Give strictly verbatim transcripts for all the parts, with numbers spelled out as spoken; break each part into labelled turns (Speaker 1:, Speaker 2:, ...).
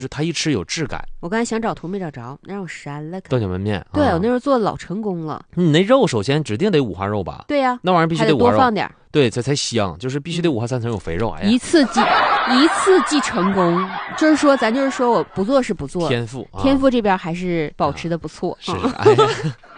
Speaker 1: 就是它一吃有质感。
Speaker 2: 我刚才想找图没找着，那让我删了。
Speaker 1: 豆角焖面，
Speaker 2: 对、
Speaker 1: 啊、
Speaker 2: 我那时候做的老成功了。
Speaker 1: 你那肉首先指定得五花肉吧？
Speaker 2: 对呀、啊，
Speaker 1: 那玩意儿必须得五花肉，
Speaker 2: 多放点，
Speaker 1: 对，这才香，就是必须得五花三层有肥肉。哎呀，
Speaker 2: 一次即一次即成功，就是说咱就是说我不做是不做，
Speaker 1: 天赋、啊、
Speaker 2: 天赋这边还是保持的不错。
Speaker 1: 啊、是，哎呀。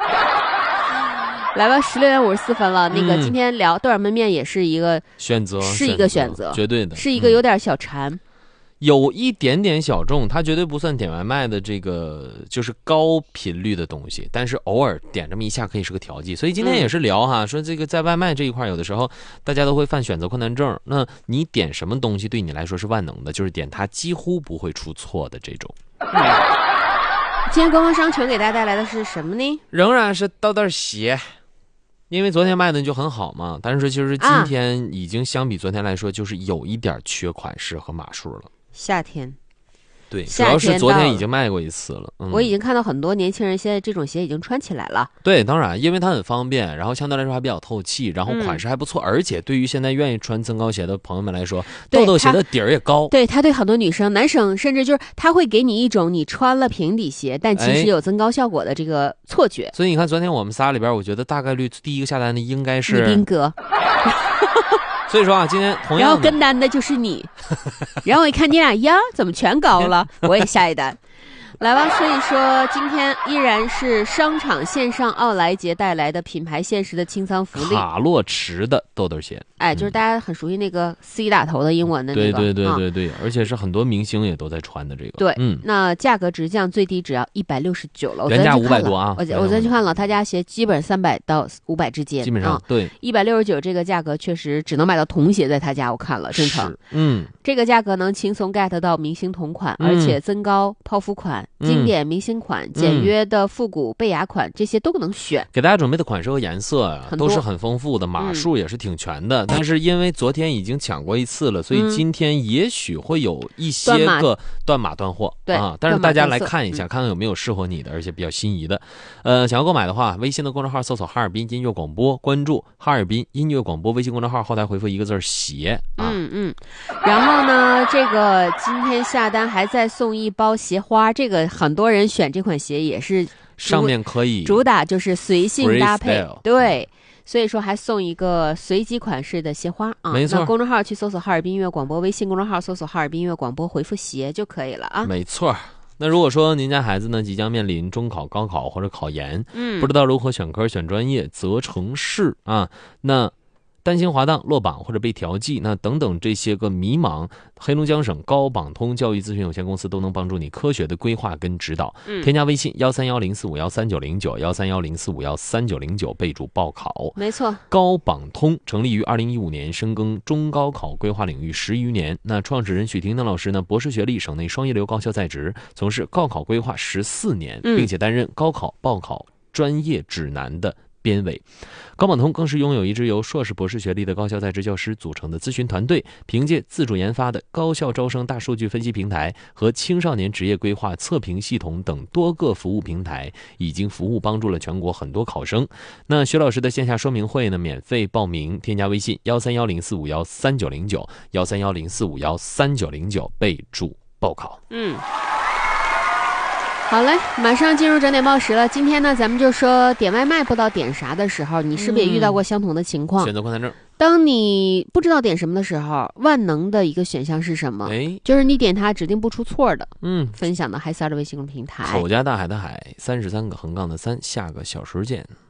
Speaker 2: 来吧，十六点五十四分了。那个今天聊豆角焖面也是一个
Speaker 1: 选择，
Speaker 2: 是一个选择，
Speaker 1: 绝对的，
Speaker 2: 是一个有点小馋、嗯，
Speaker 1: 有一点点小众，它绝对不算点外卖的这个就是高频率的东西，但是偶尔点这么一下可以是个调剂。所以今天也是聊哈，嗯、说这个在外卖这一块，有的时候大家都会犯选择困难症。那你点什么东西对你来说是万能的？就是点它几乎不会出错的这种。
Speaker 2: 嗯今天官方商城给大家带来的是什么呢？
Speaker 1: 仍然是豆豆鞋。因为昨天卖的就很好嘛，但是其实今天已经相比昨天来说，就是有一点缺款式和码数了。
Speaker 2: 夏天，
Speaker 1: 对，主要是昨天已经卖过一次了。嗯、
Speaker 2: 我已经看到很多年轻人现在这种鞋已经穿起来了。
Speaker 1: 对，当然，因为它很方便，然后相对来说还比较透气，然后款式还不错，嗯、而且对于现在愿意穿增高鞋的朋友们来说，豆豆鞋的底儿也高。
Speaker 2: 对，它对很多女生、男生，甚至就是它会给你一种你穿了平底鞋，但其实有增高效果的这个错觉。
Speaker 1: 所以你看，昨天我们仨里边，我觉得大概率第一个下单的应该是
Speaker 2: 李斌哥。
Speaker 1: 所以说啊，今天同样
Speaker 2: 然后跟单的就是你，然后我一看你俩呀，怎么全高了？我也下一单。来吧，所以说今天依然是商场线上奥莱杰带来的品牌限时的清仓福利，
Speaker 1: 卡洛驰的豆豆鞋，
Speaker 2: 哎，就是大家很熟悉那个 C 打头的英文的那个，
Speaker 1: 对对对对对，啊、而且是很多明星也都在穿的这个，
Speaker 2: 对，
Speaker 1: 嗯，
Speaker 2: 那价格直降最低只要一百六十九了，
Speaker 1: 原价五百多啊，
Speaker 2: 我我昨天去看了，他家鞋基本三百到五百之间，
Speaker 1: 基本上、啊、对，
Speaker 2: 一百六十九这个价格确实只能买到童鞋，在他家我看了，真诚，
Speaker 1: 嗯，
Speaker 2: 这个价格能轻松 get 到明星同款，嗯、而且增高泡芙款、嗯、经典明星款、嗯、简约的复古贝雅款，这些都能选。
Speaker 1: 给大家准备的款式和颜色啊，都是很丰富的，码数也是挺全的。嗯、但是因为昨天已经抢过一次了，所以今天也许会有一些个断码断货，
Speaker 2: 对
Speaker 1: 啊。但是大家来看一下，嗯、看看有没有适合你的，而且比较心仪的。呃，想要购买的话，微信的公众号搜索哈尔滨音乐广播，关注哈尔滨音乐广播微信公众号，后台回复一个字鞋啊。
Speaker 2: 嗯嗯。然后呢，这个今天下单还再送一包鞋花，这个很多人选这款鞋也是
Speaker 1: 上面可以
Speaker 2: 主打就是随性搭配，对。所以说还送一个随机款式的鞋花啊，
Speaker 1: 没错。
Speaker 2: 那公众号去搜索哈尔滨音乐广播，微信公众号搜索哈尔滨音乐广播，回复鞋就可以了啊。
Speaker 1: 没错。那如果说您家孩子呢即将面临中考、高考或者考研，
Speaker 2: 嗯，
Speaker 1: 不知道如何选科、选专业、择城市啊，那担心滑档、落榜或者被调剂，那等等这些个迷茫，黑龙江省高榜通教育咨询有限公司都能帮助你科学的规划跟指导。
Speaker 2: 嗯，
Speaker 1: 添加微信幺三幺零四五幺三九零九幺三幺零四五幺三九零九，备注报考。
Speaker 2: 没错，
Speaker 1: 高榜通成立于二零一五年，深耕中高考规划领域十余年。那创始人许婷婷老师呢，博士学历，省内双一流高校在职，从事高考规划十四年，并且担任高考报考专业指南的编委。高榜通更是拥有一支由硕士博士学历的高校在职教师组成的咨询团队，凭借自主研发的高校招生大数据分析平台和青少年职业规划测评系统等多个服务平台，已经服务帮助了全国很多考生。那徐老师的线下说明会呢，免费报名，添加微信幺三幺零四五幺三九零九幺三幺零四五幺三九零九，备注报考。
Speaker 2: 嗯。好嘞，马上进入整点报时了。今天呢，咱们就说点外卖不知道点啥的时候，你是不是也遇到过相同的情况？
Speaker 1: 选择困难症。
Speaker 2: 当你不知道点什么的时候，万能的一个选项是什么？
Speaker 1: 哎，
Speaker 2: 就是你点它指定不出错的。
Speaker 1: 嗯，
Speaker 2: 分享的海三的微信平台。
Speaker 1: 口加大海的海，三十三个横杠的三，下个小时见。